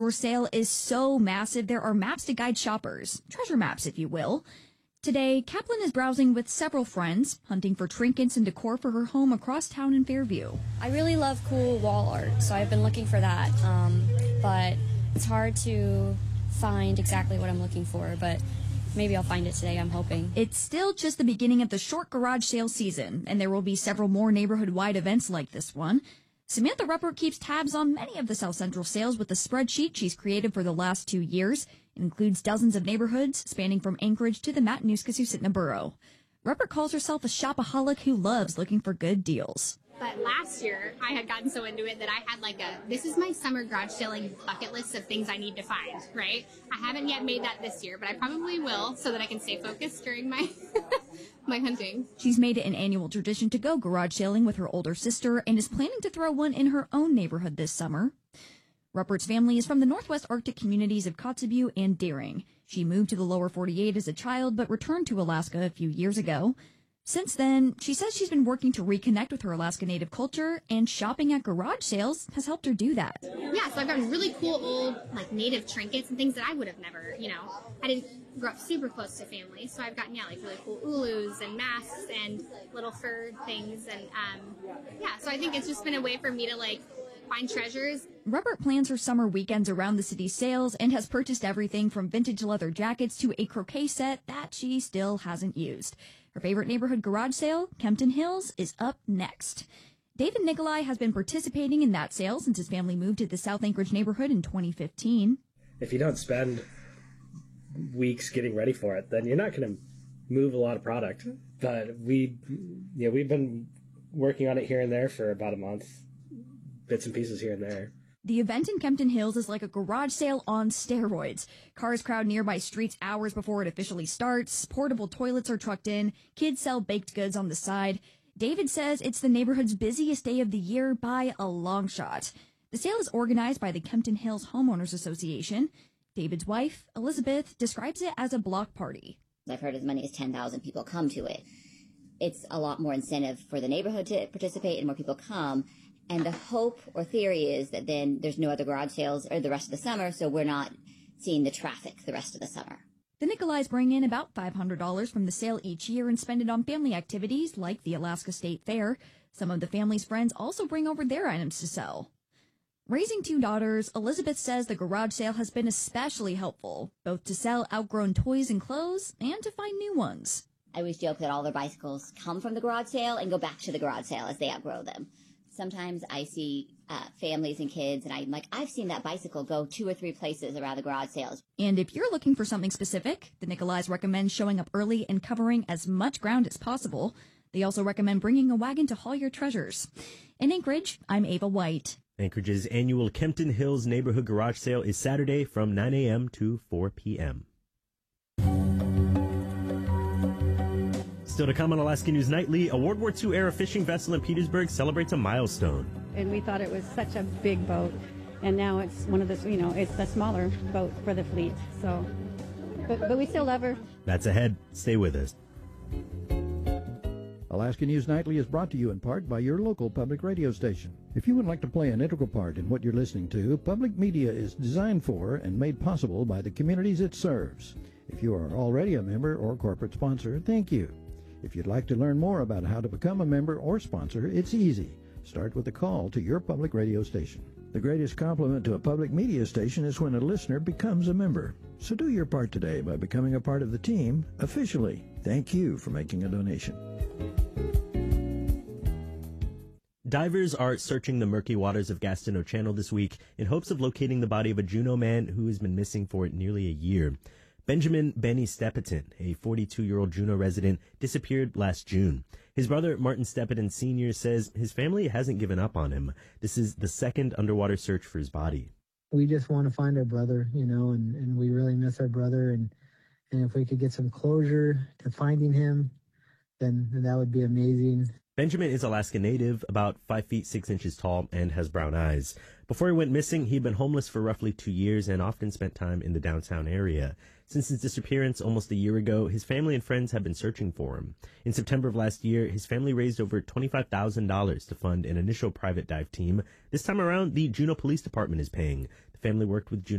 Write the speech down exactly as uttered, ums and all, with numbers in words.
Store sale is so massive there are maps to guide shoppers, treasure maps if you will. Today, Kaplan is browsing with several friends, hunting for trinkets and decor for her home across town in Fairview. I really love cool wall art, so I've been looking for that, um, but it's hard to find exactly what I'm looking for, but maybe I'll find it today, I'm hoping. It's still just the beginning of the short garage sale season, and there will be several more neighborhood-wide events like this one. Samantha Ruppert keeps tabs on many of the South Central sales with a spreadsheet she's created for the last two years. It includes dozens of neighborhoods spanning from Anchorage to the Matanuska-Susitna borough. Ruppert calls herself a shopaholic who loves looking for good deals. But last year, I had gotten so into it that I had like a, this is my summer garage selling bucket list of things I need to find, right? I haven't yet made that this year, but I probably will so that I can stay focused during my my hunting. She's made it an annual tradition to go garage sailing with her older sister and is planning to throw one in her own neighborhood this summer. Ruppert's family is from the Northwest Arctic communities of Kotzebue and Deering. She moved to the lower forty-eight as a child, but returned to Alaska a few years ago. Since then, she says she's been working to reconnect with her Alaska Native culture, and shopping at garage sales has helped her do that. Yeah, so I've gotten really cool old like native trinkets and things that I would have never, you know, I didn't grow up super close to family, so I've gotten, yeah, like really cool ulus and masks and little fur things, and um, yeah, so I think it's just been a way for me to like find treasures. Ruppert plans her summer weekends around the city's sales and has purchased everything from vintage leather jackets to a croquet set that she still hasn't used. Her favorite neighborhood garage sale, Kempton Hills, is up next. David Nikolai has been participating in that sale since his family moved to the South Anchorage neighborhood in twenty fifteen. If you don't spend weeks getting ready for it, then you're not going to move a lot of product. But we, you know, we've been working on it here and there for about a month, bits and pieces here and there. The event in Kempton Hills is like a garage sale on steroids. Cars crowd nearby streets hours before it officially starts. Portable toilets are trucked in. Kids sell baked goods on the side. David says it's the neighborhood's busiest day of the year by a long shot. The sale is organized by the Kempton Hills Homeowners Association. David's wife, Elizabeth, describes it as a block party. I've heard as many as ten thousand people come to it. It's a lot more incentive for the neighborhood to participate and more people come. And the hope or theory is that then there's no other garage sales or the rest of the summer, so we're not seeing the traffic the rest of the summer. The Nikolais bring in about five hundred dollars from the sale each year and spend it on family activities like the Alaska State Fair. Some of the family's friends also bring over their items to sell. Raising two daughters, Elizabeth says the garage sale has been especially helpful, both to sell outgrown toys and clothes and to find new ones. I always joke that all their bicycles come from the garage sale and go back to the garage sale as they outgrow them. Sometimes I see uh, families and kids, and I'm like, I've seen that bicycle go two or three places around the garage sales. And if you're looking for something specific, the Nikolais recommend showing up early and covering as much ground as possible. They also recommend bringing a wagon to haul your treasures. In Anchorage, I'm Ava White. Anchorage's annual Kempton Hills Neighborhood Garage Sale is Saturday from nine a.m. to four p.m. Still to come on Alaska News Nightly, a World War Two era fishing vessel in Petersburg celebrates a milestone. And we thought it was such a big boat, and now it's one of the, you know, it's the smaller boat for the fleet. So, but, but we still love her. That's ahead. Stay with us. Alaska News Nightly is brought to you in part by your local public radio station. If you would like to play an integral part in what you're listening to, public media is designed for and made possible by the communities it serves. If you are already a member or corporate sponsor, thank you. If you'd like to learn more about how to become a member or sponsor, it's easy. Start with a call to your public radio station. The greatest compliment to a public media station is when a listener becomes a member. So do your part today by becoming a part of the team officially. Thank you for making a donation. Divers are searching the murky waters of Gastineau Channel this week in hopes of locating the body of a Juneau man who has been missing for nearly a year. Benjamin Benny Stepetin, a forty-two-year-old Juneau resident, disappeared last June. His brother, Martin Stepetin Senior, says his family hasn't given up on him. This is the second underwater search for his body. We just want to find our brother, you know, and, and we really miss our brother. And, and if we could get some closure to finding him, then, then that would be amazing. Benjamin is Alaska native, about five feet six inches tall, and has brown eyes. Before he went missing, he'd been homeless for roughly two years and often spent time in the downtown area. Since his disappearance almost a year ago, his family and friends have been searching for him. In September of last year, his family raised over twenty-five thousand dollars to fund an initial private dive team. This time around, the Juneau Police Department is paying. The family worked with Juneau